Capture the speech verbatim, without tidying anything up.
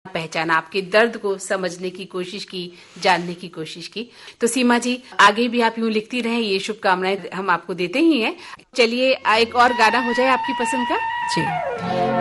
पहचाना, आपके दर्द को समझने की कोशिश की, जानने की कोशिश की। तो सीमा जी, आगे भी आप यूं लिखती रहें, ये शुभकामनाएं हम आपको देते ही हैं। चलिए एक और गाना हो जाए आपकी पसंद का। जी।